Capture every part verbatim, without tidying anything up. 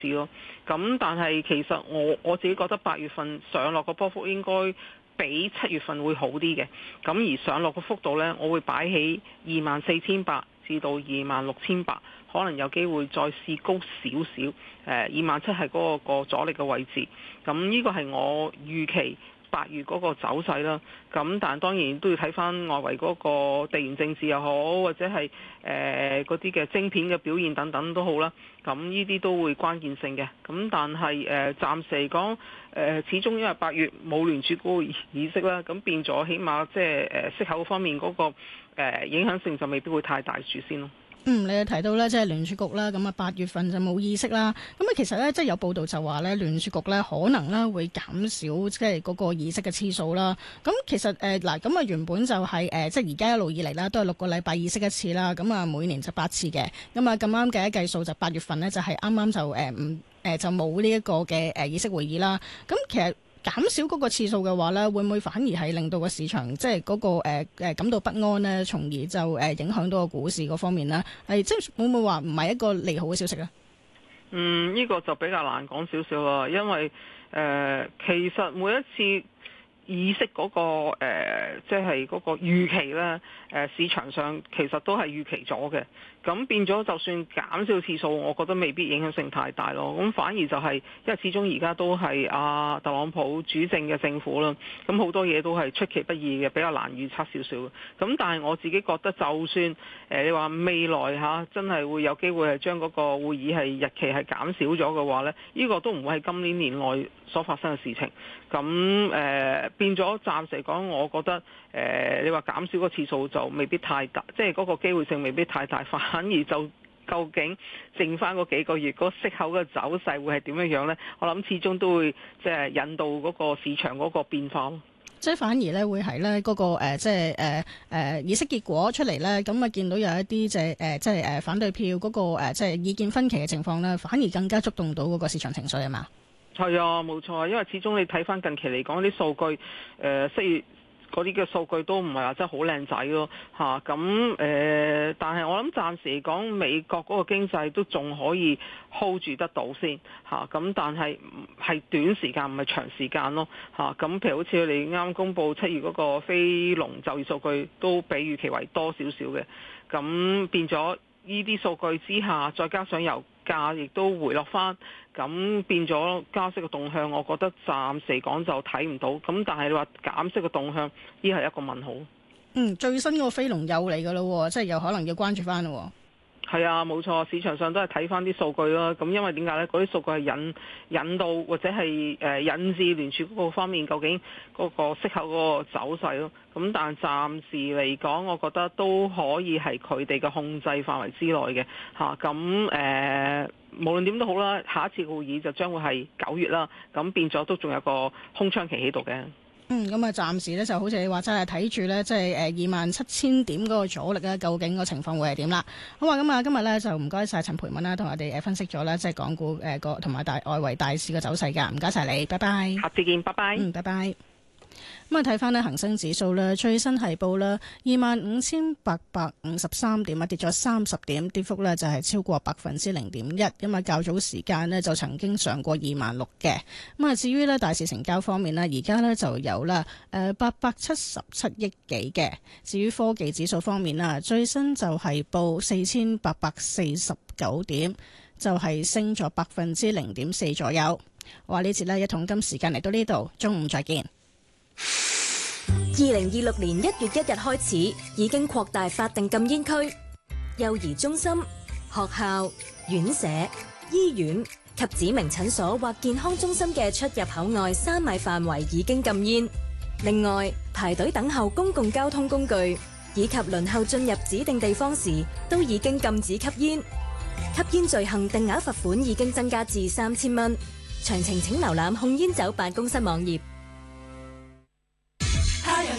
咯。咁但係其實我我自己覺得八月份上落個波幅應該比七月份會好啲嘅。咁而上落個幅度呢，我會擺喺二萬四千八至到二萬六千八，可能有機會再試高少少。誒，二萬七係嗰個個阻力嘅位置。咁呢個係我預期八月嗰個走勢啦，咁但係當然都要睇翻外圍嗰個地緣政治又好，或者係誒嗰啲嘅晶片嘅表現等等都好啦。咁呢啲都會關鍵性嘅。咁但係誒、呃、暫時嚟講，誒、呃、始終因為八月冇聯儲局議息啦，咁變咗起碼即係誒息口方面嗰、那個、呃、影響性就未必會太大住先咯。 嗯，你又提到咧，即係聯儲局啦，咁啊八月份就冇議息啦。咁啊，其實咧，即係有報道就話咧，聯儲局咧可能咧會減少即係嗰個議息嘅次數啦。咁其實誒嗱，咁、呃、啊原本就係、是、誒、呃、即係而家一路以嚟啦，都係六個禮拜議息一次啦。咁啊每年就八次嘅。咁啊咁啱計一計數就八月份呢，就係啱啱就誒唔誒就冇呢一個嘅誒議息會議啦。咁其實減少嗰個次數嘅話咧，會唔會反而係令到個市場即係嗰、那個誒誒、呃、感到不安呢？從而就誒、呃、影響到個股市嗰方面呢？係即係會唔會話唔係一個利好嘅消息咧？ 嗯，呢、這個就比較難講少少啦，因為誒、呃、其實每一次議息嗰、那個即係嗰個預期咧，誒、呃、市場上其實都係預期咗嘅。咁變咗，就算減少次數，我覺得未必影響性太大咯。咁反而就係、是，因為始終而家都係阿、啊、特朗普主政嘅政府啦，咁好多嘢都係出其不意嘅，比較難預測少少。咁但係我自己覺得，就算誒、呃、你話未來嚇、啊、真係會有機會係將嗰個會議係日期係減少咗嘅話咧，呢、這個都唔會係今年年內所發生嘅事情。咁誒、呃、變咗，暫時嚟講，我覺得誒、呃、你話減少個次數就未必太大，即係嗰個機會性未必太大。反而就究竟剩翻嗰幾個月嗰息口嘅走勢會係點樣樣呢？我諗始終都會即係引導嗰個市場嗰個變化咯。 即係反而咧會係咧嗰個誒、呃、即係誒誒議息結果出嚟咧，咁啊見到有一啲即係誒即係誒反對票嗰、那個、呃、即係意見分歧嘅情況咧，反而更加觸動到嗰個市場情緒係嘛？係啊，冇錯，因為始終你睇翻近期嚟講啲數據誒息月。呃嗰啲嘅數據都唔係話真係好靚仔咯嚇，咁、啊、誒、呃，但係我諗暫時嚟講，美國嗰個經濟都仲可以 hold 住得到先嚇，咁、啊、但係係短時間唔係長時間咯嚇，咁、啊、譬如好似佢哋啱公布七月嗰個非農就業數據都比預期為多少少嘅，咁變咗呢啲數據之下，再加上油價亦都回落翻，咁變咗加息嘅動向，我覺得暫時講就睇唔到。咁但係你話減息嘅動向，呢係一個問號。 嗯，最新嗰個非農又嚟㗎咯，即係有可能要關注翻咯。 係啊，冇錯，市場上都係睇翻啲數據咯。咁因為點解呢？嗰啲數據係引引導或者係誒引致聯儲嗰個方面究竟嗰個息口嗰個走勢咯。咁但係暫時嚟講，我覺得都可以係佢哋嘅控制範圍之內嘅嚇。咁、啊、誒、呃，無論點都好啦，下一次會議就將會係九月啦。咁變咗都仲有個空窗期喺度嘅。 嗯，咁啊，暫時咧就好似你話齋係睇住咧，即係誒二萬七千點嗰個阻力咧，究竟個情況會係點啦？好啊，咁啊，今日咧就唔該晒陳蓓敏啦，同我哋誒分析咗咧，即係港股誒個同埋大外圍大市嘅走勢㗎。唔該晒你，拜拜。 下次見，拜拜。 嗯，拜拜。咁啊，睇翻呢恒生指數咧，最新係報啦二萬五千八百五十三點啊，跌咗三十點，跌幅呢就係超過百分之零點一。咁啊，較早時間呢就曾經上過二萬六嘅。咁啊，至於呢大市成交方面呢，而家呢就有啦誒八百七十七億幾嘅。至於科技指數方面啦，最新就係報四千八百四十九點，就係升咗百分之零點四左右。我話呢節呢一桶金時間嚟到呢度，中午再見。 二零二六年一月一日開始，已經擴大法定禁煙區，幼兒中心、學校、院舍、醫院及指明診所或健康中心嘅出入口外三米範圍已經禁煙。另外，排隊等候公共交通工具以及輪候進入指定地方時，都已經禁止吸煙。吸煙罪行定額罰款已經增加至三千蚊。詳情請瀏覽控煙酒辦公室網頁。 太陽計劃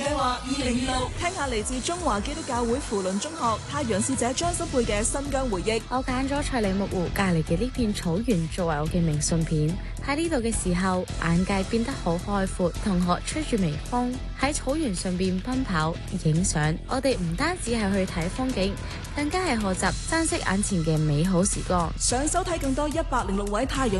二零六，聽下嚟自中華基督教會扶輪中學太陽使者張心貝嘅新疆回憶。 我揀咗翠里木湖隔離嘅呢片草原作為我嘅明信片。喺呢度嘅時候，眼界變得好開闊，同學吹住微風喺草原上邊奔跑、影相。我哋唔單止係去睇風景，更加係學習珍惜眼前嘅美好時光。 想收睇更多一百零六位太陽